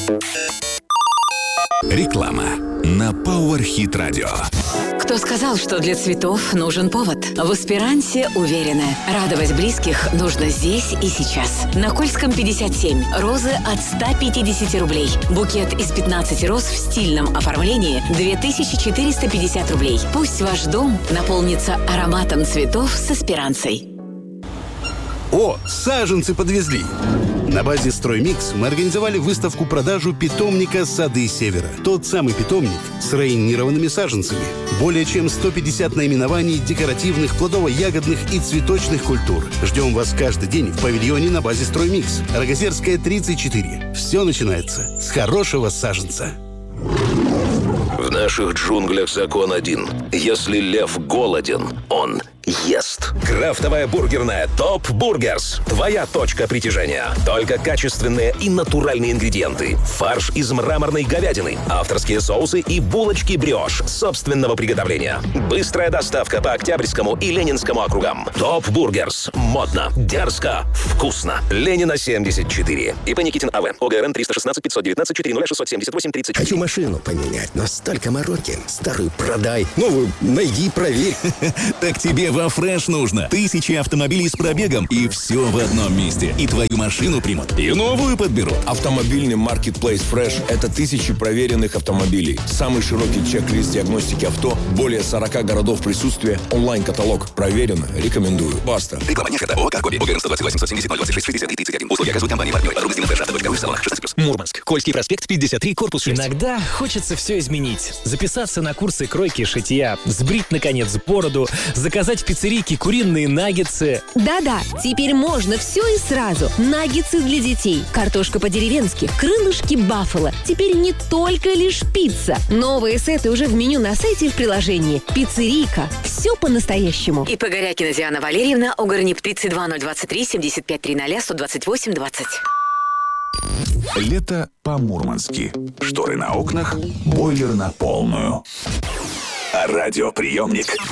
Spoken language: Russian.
Реклама на Power Hit Radio. Кто сказал, что для цветов нужен повод? В Аспирансе уверены. Радовать близких нужно здесь и сейчас. На Кольском 57. Розы от 150 рублей. Букет из 15 роз в стильном оформлении 2450 рублей. Пусть ваш дом наполнится ароматом цветов с Аспирансой. О, саженцы подвезли! На базе «Строймикс» мы организовали выставку-продажу питомника «Сады Севера». Тот самый питомник с районированными саженцами. Более чем 150 наименований декоративных, плодово-ягодных и цветочных культур. Ждем вас каждый день в павильоне на базе «Строймикс». Рогозерская, 34. Все начинается с хорошего саженца. В наших джунглях закон один. Если лев голоден, он ест. Крафтовая бургерная ТОП Бургерс. Твоя точка притяжения. Только качественные и натуральные ингредиенты. Фарш из мраморной говядины. Авторские соусы и булочки брioche собственного приготовления. Быстрая доставка по Октябрьскому и Ленинскому округам. ТОП Бургерс. Модно, дерзко, вкусно. Ленина, 74. ИП Никитин АВ. ОГРН 316 519 400 678 30. Хочу машину поменять, но столько мороки. Старую продай, новую найди, проверь. Так тебе во Фреш нужно. Тысячи автомобилей с пробегом, и все в одном месте. И твою машину примут, и новую подберут. Автомобильный маркетплейс Fresh – это тысячи проверенных автомобилей. Самый широкий чек-лист диагностики авто, более 40 городов присутствия, онлайн-каталог. Проверено, рекомендую. Баста. Реклама не ОК Коби. ОГРН 128 770 026 63 31. Услуги оказывают компания-партнер. Подробности на freshauto.ru в салонах 16+. Мурманск. Кольский проспект 53, корпус 6. Иногда хочется все изменить. Записаться на курсы кройки и шитья, сбрить, наконец, бороду, заказать в пиццерийке куриные наггетсы. Да-да, теперь можно все и сразу. Наггетсы для детей, картошка по-деревенски, крылышки баффало. Теперь не только лишь пицца. Новые сеты уже в меню на сайте и в приложении. Пиццерийка. Все по-настоящему. ИП Горякина Диана Валерьевна, ОГРНИП 32023 75 300 128 20. Лето по-мурмански. Шторы на окнах, бойлер на полную. А радиоприемник